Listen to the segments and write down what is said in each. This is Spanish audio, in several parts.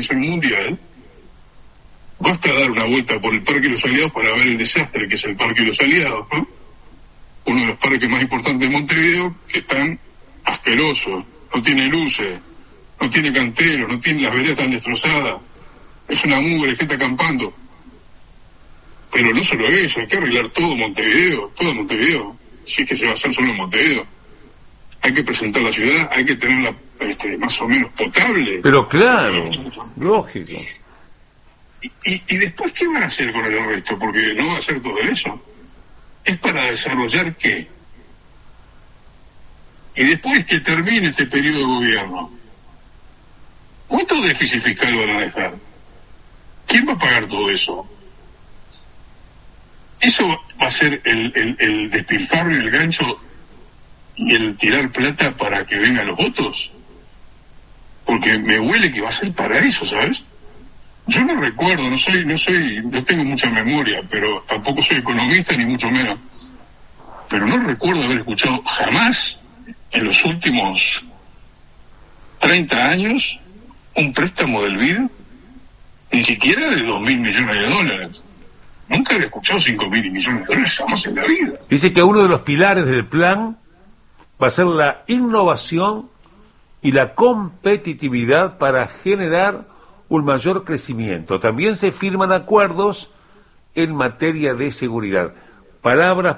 televisión mundial, basta dar una vuelta por el Parque de los Aliados para ver el desastre que es el Parque de los Aliados, ¿no? Uno de los parques más importantes de Montevideo, que están asquerosos, no tiene luces, no tiene canteros, no tiene, las veredas están destrozadas, es una mugre, gente acampando. Pero no solo eso, hay que arreglar todo Montevideo, si es que se va a hacer solo en Montevideo. Hay que presentar la ciudad, hay que tenerla más o menos potable. Pero claro, lógico. ¿Y después qué van a hacer con el resto? Porque no va a ser todo eso. ¿Es para desarrollar qué? Y después que termine este periodo de gobierno, ¿cuánto déficit fiscal van a dejar? ¿Quién va a pagar todo eso? ¿Eso va a ser el despilfarro y el gancho y el tirar plata para que vengan los votos? Porque me huele que va a ser para eso, ¿sabes? Yo no recuerdo, no tengo mucha memoria, pero tampoco soy economista ni mucho menos. Pero no recuerdo haber escuchado jamás en los últimos 30 años un préstamo del BID, ni siquiera de 2.000 millones de dólares. Nunca había escuchado 5.000 millones de dólares jamás en la vida. Dice que uno de los pilares del plan va a ser la innovación y la competitividad para generar un mayor crecimiento. También se firman acuerdos en materia de seguridad. Palabras.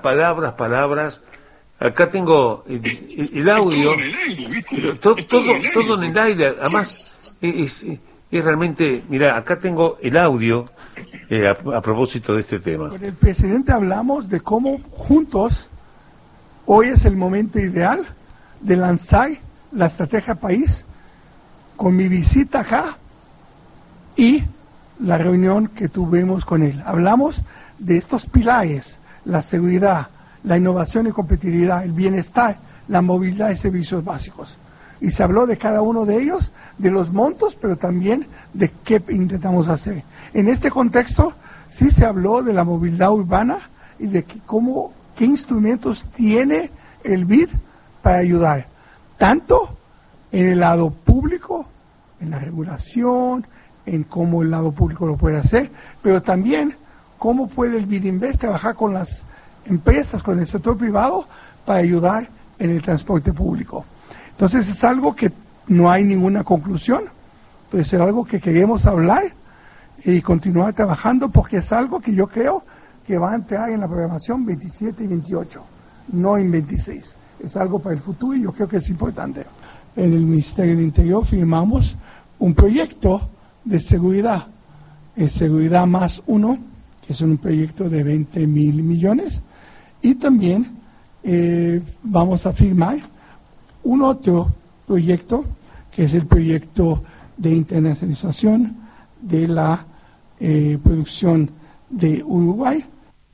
Acá tengo el audio. Todo en el aire. Además, es realmente... Mirá, acá tengo el audio a propósito de este tema. Con el presidente hablamos de cómo juntos hoy es el momento ideal de lanzar la estrategia país. Con mi visita acá y la reunión que tuvimos con él. Hablamos de estos pilares: la seguridad, la innovación y competitividad, el bienestar, la movilidad y servicios básicos. Y se habló de cada uno de ellos, de los montos, pero también de qué intentamos hacer. En este contexto, sí se habló de la movilidad urbana y de qué instrumentos tiene el BID para ayudar, tanto en el lado público, en la regulación, en cómo el lado público lo puede hacer, pero también cómo puede el BIDinvest trabajar con las empresas, con el sector privado, para ayudar en el transporte público. Entonces es algo que no hay ninguna conclusión, pero es algo que queremos hablar y continuar trabajando, porque es algo que yo creo que va a entrar en la programación 27 y 28, no en 26. Es algo para el futuro y yo creo que es importante. En el Ministerio del Interior firmamos un proyecto de seguridad, Seguridad Más Uno, que es un proyecto de 20.000 millones, y también vamos a firmar un otro proyecto, que es el proyecto de internacionalización de la producción de Uruguay.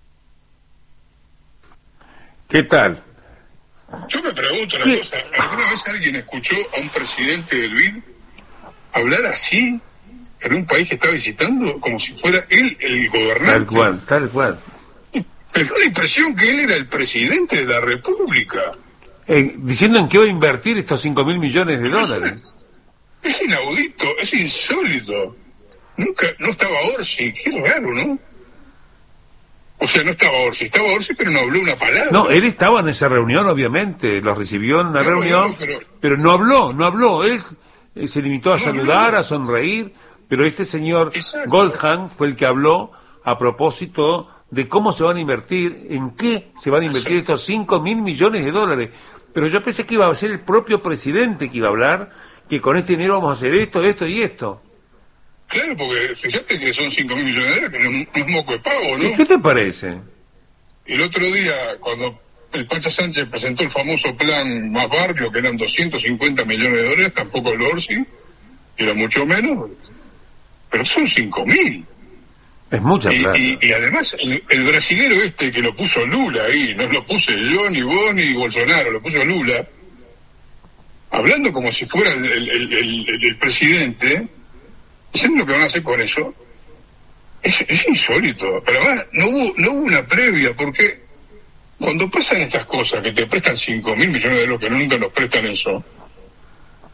¿Qué tal? Yo me pregunto una cosa, ¿alguna vez alguien escuchó a un presidente del BID hablar así en un país que está visitando, como si fuera él el gobernante? Tal cual. Me dio la impresión que él era el presidente de la República. Diciendo en qué va a invertir estos 5.000 millones de dólares. Es inaudito, es insólito. No estaba Orsi, qué raro, ¿no? O sea, no estaba Orsi, pero no habló una palabra. No, él estaba en esa reunión, obviamente, los recibió en una reunión, pero no habló, él se limitó a saludar, a sonreír, pero este señor Goldham fue el que habló a propósito de cómo se van a invertir, en qué se van a invertir estos 5.000 millones de dólares. Pero yo pensé que iba a ser el propio presidente que iba a hablar, que con este dinero vamos a hacer esto y esto. Claro, porque fíjate que son 5.000 millones de dólares, que no es moco de pavo, ¿no? ¿Y qué te parece? El otro día, cuando el Pacha Sánchez presentó el famoso plan Más Barrio, que eran 250 millones de dólares, tampoco el Orsi, era mucho menos, pero son 5.000. Es mucha plata. Y además, el brasilero este que lo puso Lula ahí, no lo puse yo, ni vos, ni Bolsonaro, lo puso Lula, hablando como si fuera el presidente, diciendo lo que van a hacer con eso, es insólito. Pero además, no hubo una previa, porque cuando pasan estas cosas, que te prestan 5.000 millones de euros, que nunca nos prestan eso,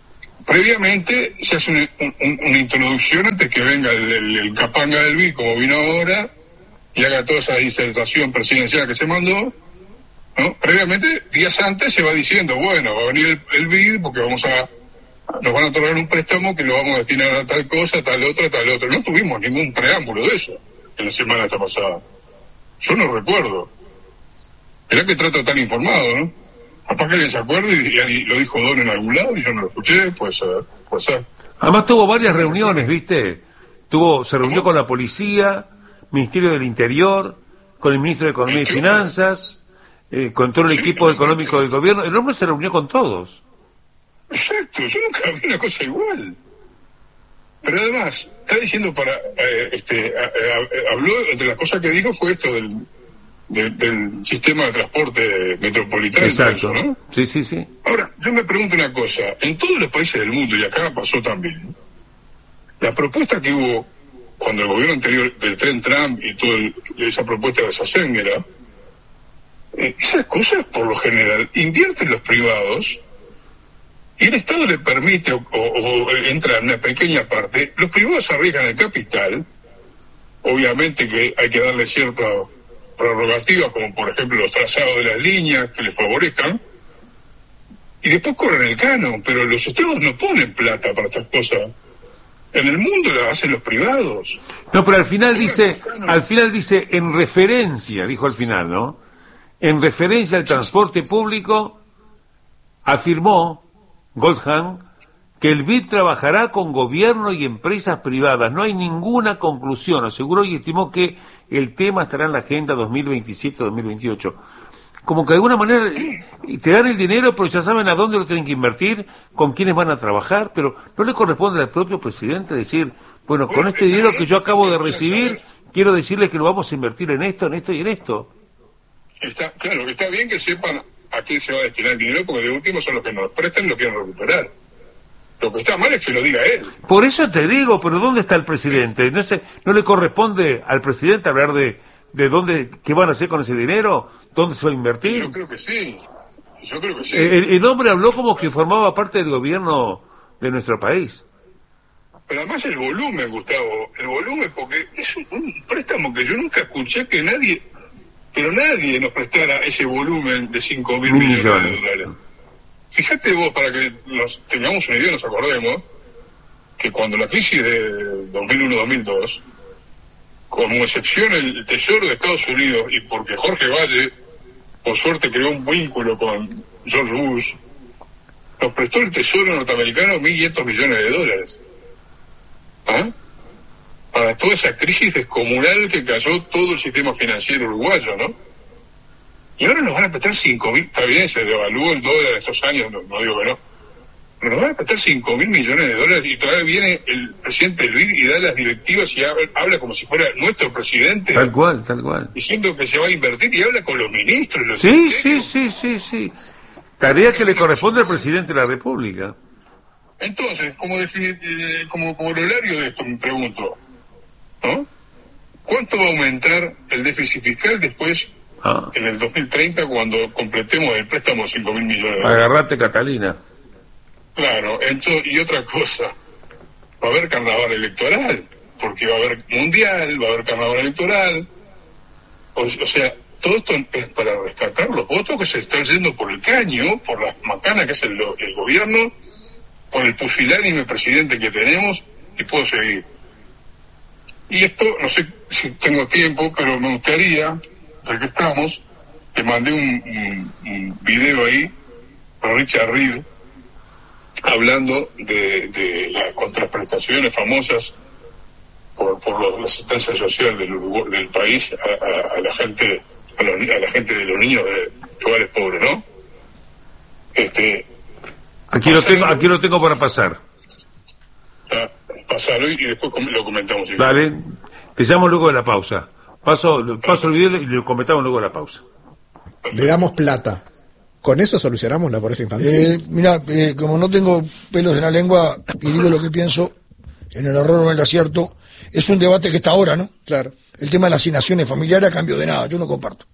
previamente se hace una introducción antes que venga el capanga del BID, como vino ahora, y haga toda esa disertación presidencial que se mandó, ¿no? Previamente, días antes se va diciendo, bueno, va a venir el BID porque nos van a otorgar un préstamo que lo vamos a destinar a tal cosa, tal otra. No tuvimos ningún preámbulo de eso en la semana esta pasada. Yo no recuerdo. Mirá que trato tan informado, ¿no? Capaz que alguien se acuerde y lo dijo Don en algún lado y yo no lo escuché, pues. Además tuvo varias reuniones, ¿viste? Se reunió con la policía, Ministerio del Interior, con el Ministro de Economía y Finanzas, con todo el equipo económico del gobierno. El hombre se reunió con todos. Exacto, yo nunca vi una cosa igual. Pero además, está diciendo habló, entre las cosas que dijo fue esto del sistema de transporte metropolitano. Exacto. Eso, ¿no? Sí. Ahora, yo me pregunto una cosa, en todos los países del mundo, y acá pasó también, la propuesta que hubo cuando el gobierno anterior del tren Trump y toda esa propuesta de Schwarzenegger, esas cosas por lo general invierten los privados y el Estado le permite o entra en una pequeña parte. Los privados arriesgan el capital, obviamente que hay que darle cierta prerrogativa, como por ejemplo los trazados de las líneas que les favorezcan, y después corren el canon, pero los estados no ponen plata para estas cosas. En el mundo la hacen los privados. No, pero al final dice, en referencia, dijo al final, ¿no? En referencia al transporte público, afirmó Goldhahn que el BID trabajará con gobierno y empresas privadas. No hay ninguna conclusión, aseguró y estimó que el tema estará en la agenda 2027-2028. Como que de alguna manera te dan el dinero, pero ya saben a dónde lo tienen que invertir, con quiénes van a trabajar, pero no le corresponde al propio presidente decir, bueno, con este dinero que yo acabo de recibir, quiero decirles que lo vamos a invertir en esto y en esto. Claro, está bien que sepan a quién se va a destinar el dinero, porque de último son los que nos prestan y lo quieren recuperar. Lo que está mal es que lo diga él. Por eso te digo, pero ¿dónde está el presidente? ¿No le corresponde al presidente hablar de qué van a hacer con ese dinero? ¿Dónde se va a invertir? Yo creo que sí. El hombre habló como que formaba parte del gobierno de nuestro país. Pero además el volumen, Gustavo, porque es un préstamo que yo nunca escuché que nadie nos prestara ese volumen de 5.000 millones de dólares. Fíjate vos, para que tengamos una idea, nos acordemos, que cuando la crisis de 2001-2002, como excepción el Tesoro de Estados Unidos, y porque Jorge Valle, por suerte, creó un vínculo con George Bush, nos prestó el Tesoro norteamericano $1.500 millones. ¿Ah? Para toda esa crisis descomunal que cayó todo el sistema financiero uruguayo, ¿no? Y ahora nos van a prestar 5.000, está bien, se devaluó el dólar estos años, no digo que no, pero nos van a prestar 5.000 millones de dólares y todavía viene el presidente del BID y da las directivas y habla como si fuera nuestro presidente. Tal cual. Diciendo que se va a invertir y habla con los ministros. Sí. Tarea que le corresponde al presidente de la República. Entonces, como corolario de esto me pregunto, ¿no? ¿Cuánto va a aumentar el déficit fiscal después en el 2030 cuando completemos el préstamo de 5.000 millones? Agarrate, Catalina. Claro, y otra cosa, va a haber carnaval electoral, porque va a haber mundial, va a haber carnaval electoral, o sea, todo esto es para rescatar los votos que se están yendo por el caño, por las macanas que es el gobierno, por el pusilánime presidente que tenemos, y puedo seguir. Y esto, no sé si tengo tiempo, pero me gustaría, ya que estamos, te mandé un video ahí con Richard Reed hablando de las contraprestaciones famosas por la asistencia social del país a la gente de los niños de lugares pobres, ¿no? Aquí lo tengo para pasar. Pasarlo y después lo comentamos. Dale, te llamo luego de la pausa. Paso el video y lo comentamos luego de la pausa. Le damos plata. ¿Con eso solucionamos la pobreza infantil? Mira, como no tengo pelos en la lengua y digo lo que pienso, en el error o en el acierto, es un debate que está ahora, ¿no? Claro. El tema de las asignaciones familiares a cambio de nada, yo no comparto.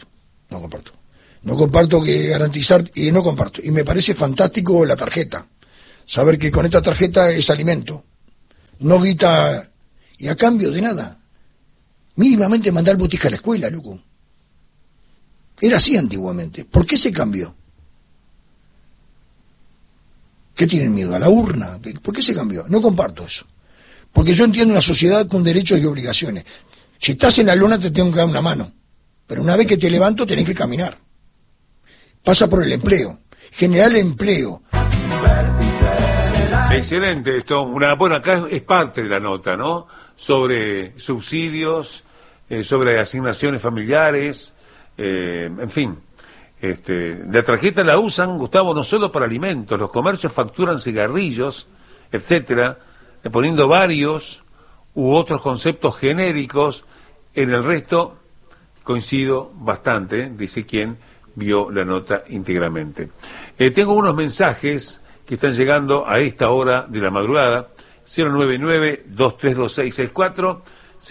No comparto que garantizar, y no comparto. Y me parece fantástico la tarjeta. Saber que con esta tarjeta es alimento, no guita, y a cambio de nada. Mínimamente mandar botica a la escuela, loco. Era así antiguamente. ¿Por qué se cambió? ¿Qué tienen miedo? ¿A la urna? ¿Por qué se cambió? No comparto eso. Porque yo entiendo una sociedad con derechos y obligaciones. Si estás en la lona te tengo que dar una mano. Pero una vez que te levanto tenés que caminar. Pasa por el empleo. Generar empleo. Excelente esto. Bueno, acá es parte de la nota, ¿no? Sobre subsidios, sobre asignaciones familiares, en fin. La tarjeta la usan, Gustavo, no solo para alimentos, los comercios facturan cigarrillos, etcétera, poniendo varios u otros conceptos genéricos. En el resto coincido bastante, dice quien vio la nota íntegramente. Tengo unos mensajes que están llegando a esta hora de la madrugada: 099-232664,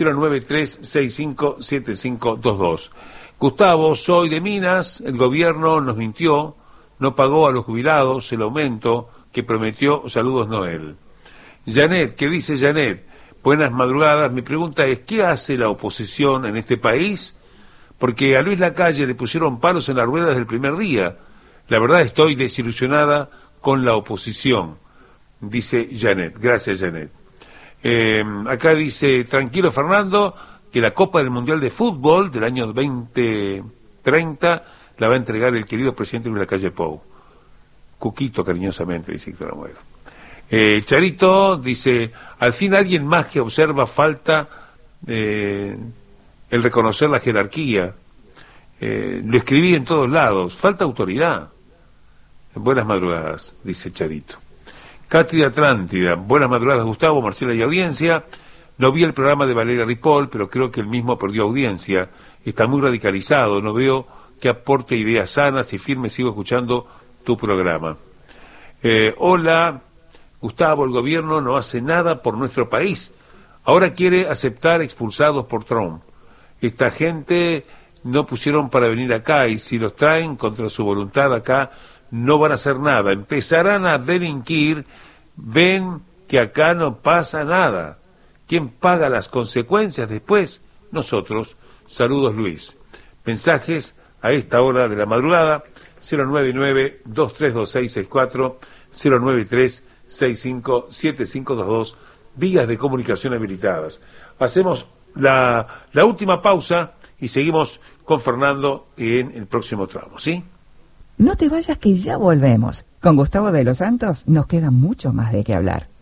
093-657522. Gustavo, soy de Minas, el gobierno nos mintió, no pagó a los jubilados el aumento que prometió. Saludos, Noel. Janet, ¿qué dice Janet? Buenas madrugadas, mi pregunta es, ¿qué hace la oposición en este país? Porque a Luis Lacalle le pusieron palos en la rueda desde el primer día. La verdad estoy desilusionada con la oposición, dice Janet. Gracias, Janet. Acá dice, tranquilo Fernando, que la Copa del Mundial de Fútbol del año 2030 la va a entregar el querido presidente Luis Lacalle Pou. Cuquito, cariñosamente, dice Héctor Amuedo. Charito dice, al fin alguien más que observa falta el reconocer la jerarquía. Lo escribí en todos lados, falta autoridad. Buenas madrugadas, dice Charito. Catri de Atlántida, buenas madrugadas Gustavo, Marcela y audiencia. No vi el programa de Valeria Ripoll, pero creo que el mismo perdió audiencia. Está muy radicalizado, no veo que aporte ideas sanas y firmes. Sigo escuchando tu programa. Hola, Gustavo, el gobierno no hace nada por nuestro país. Ahora quiere aceptar expulsados por Trump. Esta gente no pusieron para venir acá, y si los traen contra su voluntad acá, no van a hacer nada. Empezarán a delinquir, ven que acá no pasa nada. ¿Quién paga las consecuencias después? Nosotros. Saludos, Luis. Mensajes a esta hora de la madrugada: 099-232664, 093-657522, vías de comunicación habilitadas. Hacemos la última pausa y seguimos con Fernando en el próximo tramo, ¿sí? No te vayas, que ya volvemos. Con Gustavo de los Santos nos queda mucho más de qué hablar.